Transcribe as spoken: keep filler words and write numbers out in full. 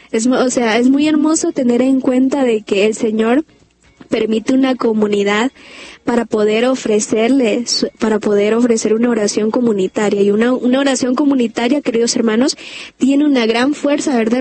Es, o sea, es muy hermoso tener en cuenta de que el Señor permite una comunidad para poder ofrecerle, para poder ofrecer una oración comunitaria. Y una, una oración comunitaria, queridos hermanos, tiene una gran fuerza, ¿verdad?